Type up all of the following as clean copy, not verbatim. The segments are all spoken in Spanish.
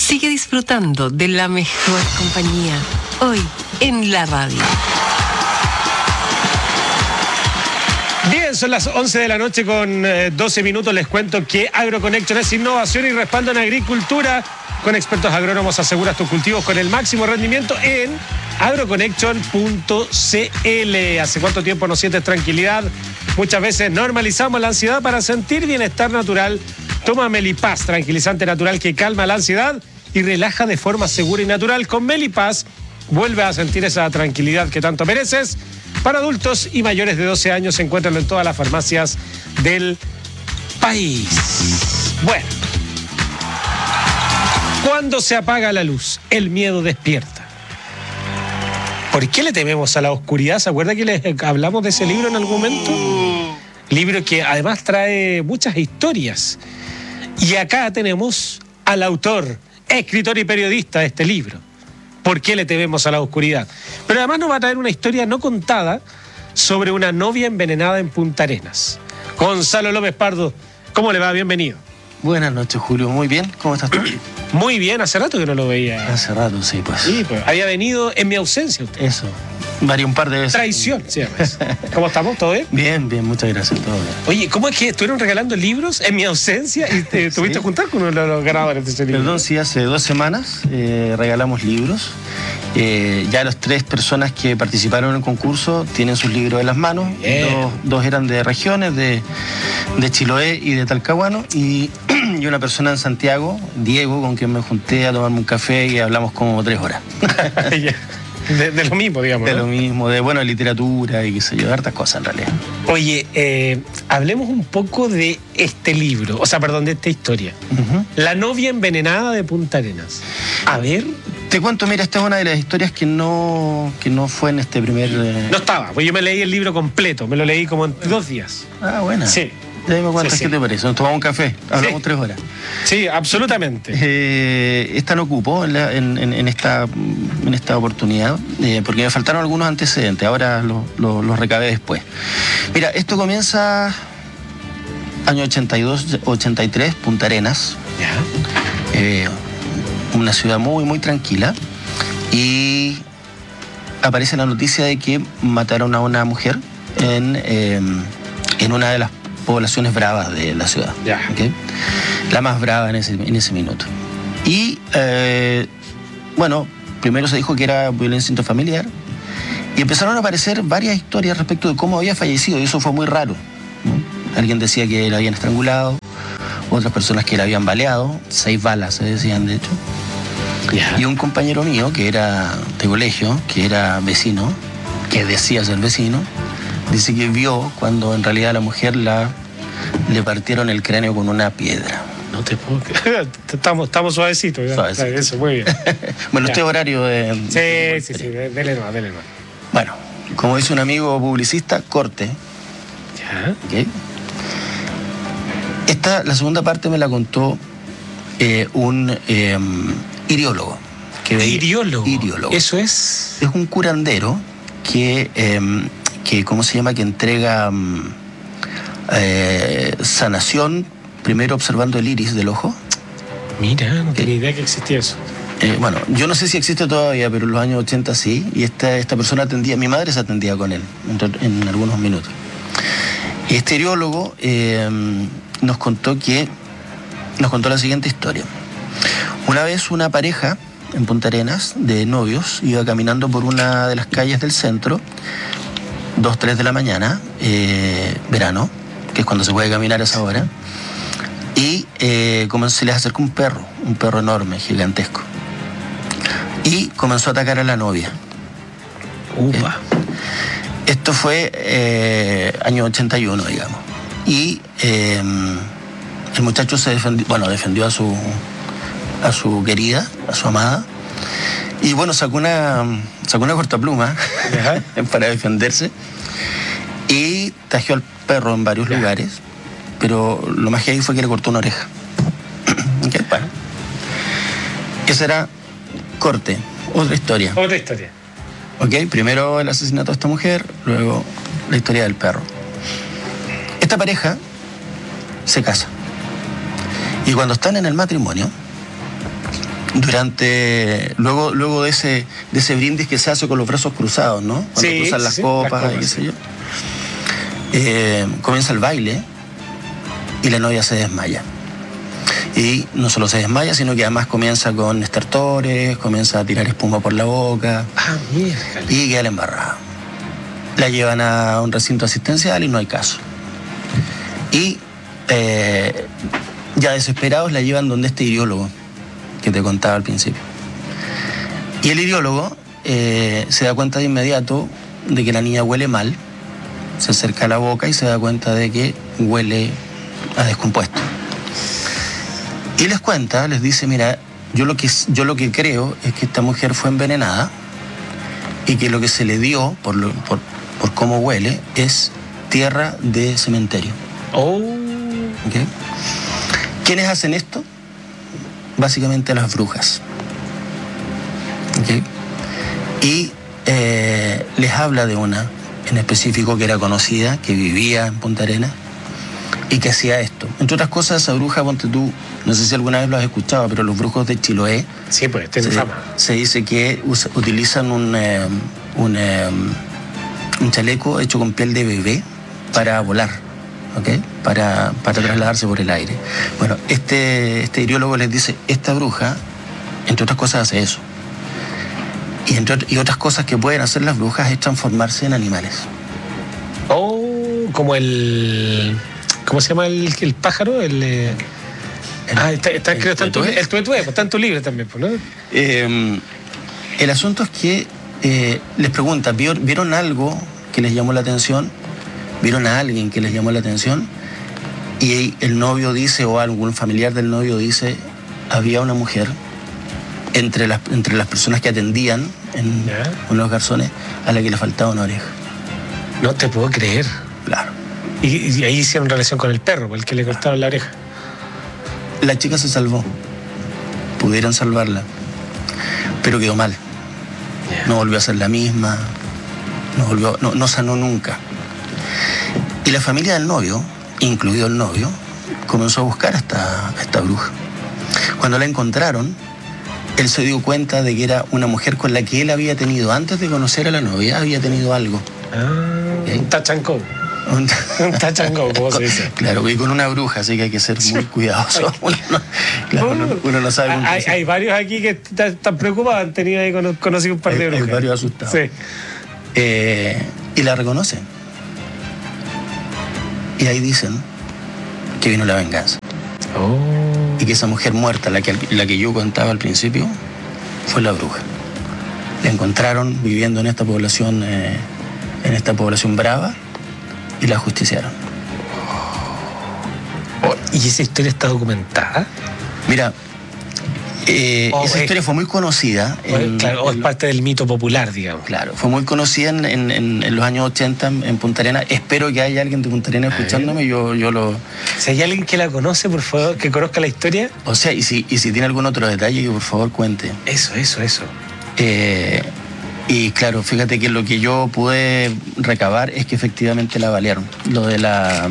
Sigue disfrutando de la mejor compañía, hoy en la radio. Bien, son las 11 de la noche con 12 minutos. Les cuento que AgroConnection es innovación y respaldo en agricultura. Con expertos agrónomos aseguras tus cultivos con el máximo rendimiento en agroconnection.cl. ¿Hace cuánto tiempo no sientes tranquilidad? Muchas veces normalizamos la ansiedad para sentir bienestar natural. Toma Melipaz, tranquilizante natural que calma la ansiedad y relaja de forma segura y natural. Con Melipaz vuelve a sentir esa tranquilidad que tanto mereces. Para adultos y mayores de 12 años se encuentran en todas las farmacias del país. Bueno, cuando se apaga la luz, el miedo despierta. ¿Por qué le tememos a la oscuridad? ¿Se acuerda que les hablamos de ese libro en algún momento? Libro que además trae muchas historias. Y acá tenemos al autor, escritor y periodista de este libro. ¿Por qué le tememos a la oscuridad? Pero además nos va a traer una historia no contada sobre una novia envenenada en Punta Arenas. Gonzalo López Pardo, ¿cómo le va? Bienvenido. Buenas noches, Julio. Muy bien. ¿Cómo estás tú? Muy bien, hace rato que no lo veía. Hace rato, sí, pues. Sí, pues había venido en mi ausencia usted. Eso. Un par de veces. Traición, se llama eso. ¿Cómo estamos? ¿Todo bien? Bien, bien, muchas gracias. Todo bien. Oye, ¿cómo es que estuvieron regalando libros en mi ausencia y te tuviste a juntar con uno de los ganadores de ese libro? Perdón, sí, hace 2 semanas regalamos libros. Ya las 3 personas que participaron en el concurso tienen sus libros en las manos. Dos eran de regiones, de Chiloé y de Talcahuano. Y una persona en Santiago, Diego, con quien me junté a tomarme un café y hablamos como 3 horas. De lo mismo, digamos. De ¿no? lo mismo, de literatura y qué sé yo, de hartas cosas en realidad. Oye, hablemos un poco de este libro, de esta historia. La novia envenenada de Punta Arenas. A ver. Te cuento, mira, esta es una de las historias que no fue en este primer... No estaba, pues yo me leí el libro completo, me lo leí como en 2 días. Ah, buena. Sí. Ya me cuentas qué te parece. Nos tomamos un café, hablamos 3 horas. Sí, absolutamente. Esta no ocupó en esta oportunidad, porque me faltaron algunos antecedentes, ahora los recabé después. Mira, esto comienza año 82, 83, Punta Arenas. Ya. Una ciudad muy, muy tranquila. Y aparece la noticia de que mataron a una mujer en una de las poblaciones bravas de la ciudad. Ya. ¿Okay? La más brava en ese minuto. Y primero se dijo que era violencia intrafamiliar y empezaron a aparecer varias historias respecto de cómo había fallecido, y eso fue muy raro, ¿no? Alguien decía que la habían estrangulado, otras personas que la habían baleado, 6 balas se decían de hecho. Ya. Y un compañero mío que era de colegio, que era vecino, que decía ser vecino, dice que vio cuando en realidad a la mujer le partieron el cráneo con una piedra. No te puedo creer. Estamos suavecitos. ¿Ya? Suavecito. Eso, muy bien. Bueno, Ya. este horario de... Sí. Dele nomás. Bueno, como dice un amigo publicista, corte. Ya. ¿Okay? La segunda parte me la contó un iriólogo. Iriólogo. Eso es... Es un curandero que ¿cómo se llama? Que entrega sanación, primero observando el iris del ojo. Mira, no tenía idea que existía eso. Yo no sé si existe todavía, pero en los años 80 sí, y esta persona atendía, mi madre se atendía con él en algunos minutos. Este iriólogo nos contó la siguiente historia. Una vez una pareja en Punta Arenas de novios iba caminando por una de las calles del centro, 2, 3 de la mañana, verano, que es cuando se puede caminar a esa hora, y como se les acercó un perro enorme, gigantesco, y comenzó a atacar a la novia. Esto fue año 81, digamos, y el muchacho se defendió a su querida, a su amada, y sacó una cortapluma para defenderse y tajió al perro en varios lugares, pero lo más heavy fue que le cortó una oreja. Okay, bueno. Ese era corte, otra historia. Ok, primero el asesinato de esta mujer, luego la historia del perro. Esta pareja se casa. Y cuando están en el matrimonio, luego de ese brindis que se hace con los brazos cruzados, ¿no? Cuando Sí, cruzan las sí, copas, las copas, qué sé yo. Comienza el baile y la novia se desmaya. Y no solo se desmaya, sino que además comienza con estertores, comienza a tirar espuma por la boca. Ah, mierda. Y queda la embarrada. La llevan a un recinto asistencial y no hay caso. Y ya desesperados la llevan donde este iriólogo que te contaba al principio. Y el iriólogo se da cuenta de inmediato de que la niña huele mal, se acerca a la boca y se da cuenta de que huele a descompuesto. Y les cuenta, les dice, mira, yo lo que creo es que esta mujer fue envenenada y que lo que se le dio, por cómo huele, es tierra de cementerio. Oh. ¿Okay? ¿Quiénes hacen esto? Básicamente las brujas. ¿Okay? Y les habla de una en específico que era conocida, que vivía en Punta Arenas y que hacía esto. Entre otras cosas, esa bruja, ponte tú, no sé si alguna vez lo has escuchado, pero los brujos de Chiloé, Sí, pues, tiene fama. se dice que utilizan un chaleco hecho con piel de bebé para volar, ¿ok? Para trasladarse por el aire. Bueno, este iriólogo les dice, esta bruja, entre otras cosas, hace eso. Y otras cosas que pueden hacer las brujas es transformarse en animales. Oh, como el... ¿Cómo se llama el pájaro? Creo que está en tu libro, está en tu libro también, pues, ¿no? El asunto es que les preguntan, ¿vieron algo que les llamó la atención? ¿Vieron a alguien que les llamó la atención? Y el novio dice, o algún familiar del novio dice, había una mujer entre las personas que atendían en los garzones a la que le faltaba una oreja. No te puedo creer. Claro. Y ahí hicieron relación con el perro, el que le cortaron la oreja. La chica se salvó. Pudieron salvarla. Pero quedó mal. No volvió a ser la misma. No sanó nunca. Y la familia del novio, incluido el novio, comenzó a buscar a esta bruja. Cuando la encontraron, él se dio cuenta de que era una mujer con la que él había tenido, antes de conocer a la novia, había tenido algo. Un touch and go. Un touch and go, como se dice. Claro, y con una bruja, así que hay que ser muy cuidadoso. Uno no sabe. Hay varios aquí que están preocupados, han tenido ahí conocido un par de brujas. Hay varios asustados. Sí. Y la reconocen. Y ahí dicen que vino la venganza. Oh. Y que esa mujer muerta, la que yo contaba al principio, fue la bruja. La encontraron viviendo en esta población brava y la ajusticiaron. ¿Y esa historia está documentada? Mira, esa historia fue muy conocida. O es parte del mito popular, digamos. Claro, fue muy conocida en los años 80 en Punta Arenas. Espero que haya alguien de Punta Arenas escuchándome. Yo lo... Si hay alguien que la conoce, por favor, que conozca la historia. O sea, y si tiene algún otro detalle, que por favor cuente. Eso. Y claro, fíjate que lo que yo pude recabar es que efectivamente la balearon. Lo de la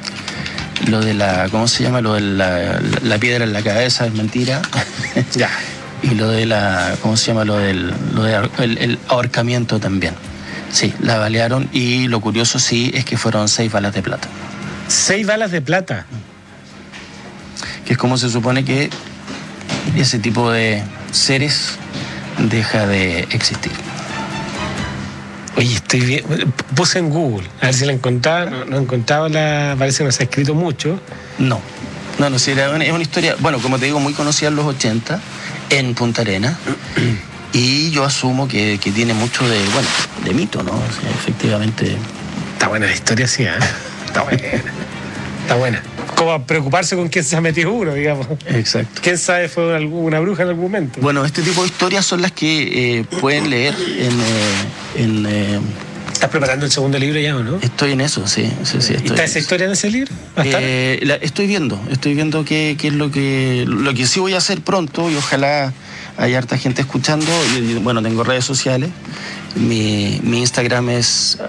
¿cómo se llama? Lo de la piedra en la cabeza es mentira. Ya. Y lo de ¿cómo se llama? El ahorcamiento también. Sí, la balearon y lo curioso sí es que fueron 6 balas de plata. 6 balas de plata. Que es como se supone que ese tipo de seres deja de existir. Oye, estoy bien. Puse en Google, a ver si la encontraba. No encontraba parece que no se ha escrito mucho. No, sí, es una historia, bueno, como te digo, muy conocida en los 80, en Punta Arenas. Y yo asumo que tiene mucho de mito, ¿no? O sea, efectivamente. Está buena la historia, sí, ¿eh? Está buena. Como preocuparse con quién se ha metido uno, digamos. Exacto. ¿Quién sabe fue una bruja en algún momento? Bueno, este tipo de historias son las que pueden leer en ¿Estás preparando el segundo libro ya o no? Estoy en eso, sí. ¿Está esa historia en ese libro? Estoy viendo qué es lo que sí voy a hacer pronto, y ojalá haya harta gente escuchando. Bueno, tengo redes sociales. Mi Instagram es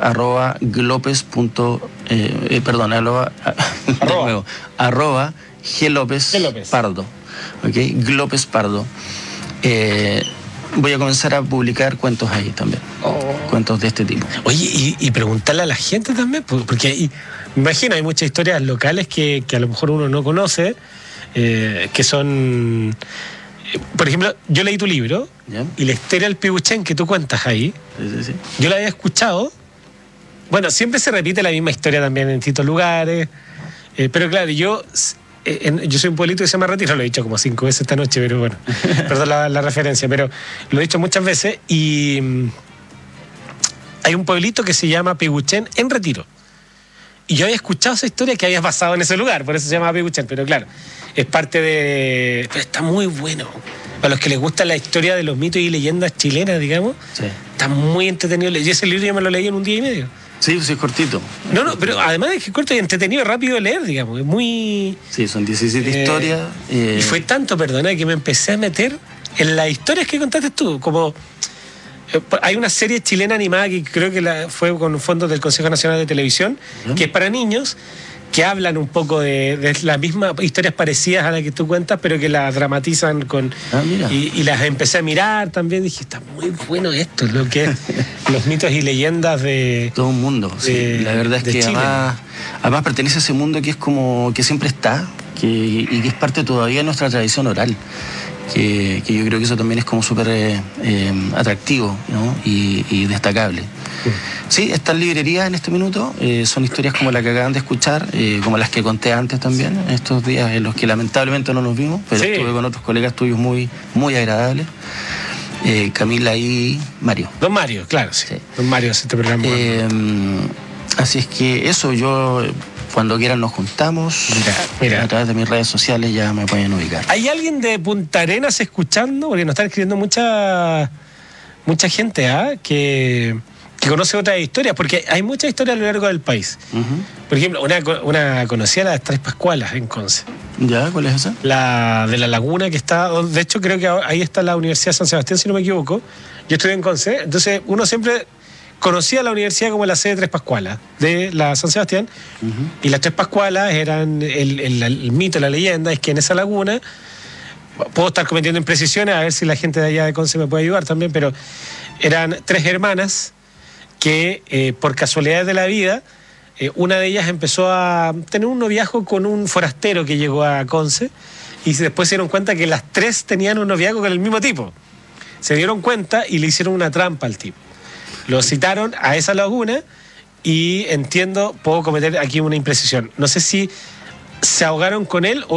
@glopes Pardo. ¿Ok? Glopes Pardo. voy a comenzar a publicar cuentos ahí también. Cuentos de este tipo. Oye, y preguntarle a la gente también, porque me imagino hay muchas historias locales que a lo mejor uno no conoce, que son... Por ejemplo, yo leí tu libro, ¿Ya? y la historia del Pibuchén que tú cuentas ahí, Sí. yo la había escuchado. Bueno, siempre se repite la misma historia también en distintos lugares, pero claro, yo soy un pueblito que se llama Retiro, lo he dicho como 5 veces esta noche, pero bueno, perdón la referencia, pero lo he dicho muchas veces, y hay un pueblito que se llama Pibuchén en Retiro. Y yo había escuchado esa historia que había pasado en ese lugar, por eso se llama Pibuchén, pero claro, es parte de... Pero está muy bueno. Para los que les gusta la historia de los mitos y leyendas chilenas, digamos, Sí. está muy entretenido. Y ese libro yo me lo leí en un día y medio. Sí, es cortito. No, pero además es que es corto y entretenido, rápido de leer, digamos. Es muy... Sí, son 17 historias. Y fue tanto, perdona, que me empecé a meter en las historias que contaste tú. Como hay una serie chilena animada que creo que fue con fondos del Consejo Nacional de Televisión, que es para niños, que hablan un poco de las mismas historias parecidas a las que tú cuentas, pero que las dramatizan con... Mira. Y las empecé a mirar también. Dije, está muy bueno esto, lo que es los mitos y leyendas de... Todo un mundo, sí. La verdad es que Chile. además pertenece a ese mundo que es como que siempre está, y que es parte todavía de nuestra tradición oral. Que yo creo que eso también es como súper atractivo, ¿no? y destacable. Sí, está en librería en este minuto. Son historias como la que acaban de escuchar, como las que conté antes también, en estos días en los que lamentablemente no nos vimos, pero Sí. estuve con otros colegas tuyos muy, muy agradables. Camila y Mario. Don Mario, claro, sí. Don Mario hace este programa. Así es que eso, yo cuando quieran nos juntamos. Mira. A través de mis redes sociales ya me pueden ubicar. ¿Hay alguien de Punta Arenas escuchando? Porque nos está escribiendo mucha gente que conoce otras historias, porque hay muchas historias a lo largo del país. Uh-huh. Por ejemplo, una conocía, la de las Tres Pascualas en Conce. ¿Ya? ¿Cuál es esa? La de la laguna que está, de hecho creo que ahí está la Universidad de San Sebastián, si no me equivoco. Yo estudié en Conce, entonces uno siempre conocía la universidad como la sede de Tres Pascualas, de la San Sebastián, y las Tres Pascualas eran el mito, la leyenda, es que en esa laguna, puedo estar cometiendo imprecisiones, a ver si la gente de allá de Conce me puede ayudar también, pero eran 3 hermanas que por casualidades de la vida, una de ellas empezó a tener un noviazgo con un forastero que llegó a Conce, y después se dieron cuenta que las 3 tenían un noviazgo con el mismo tipo. Se dieron cuenta y le hicieron una trampa al tipo. Lo citaron a esa laguna y puedo cometer aquí una imprecisión. No sé si se ahogaron con él o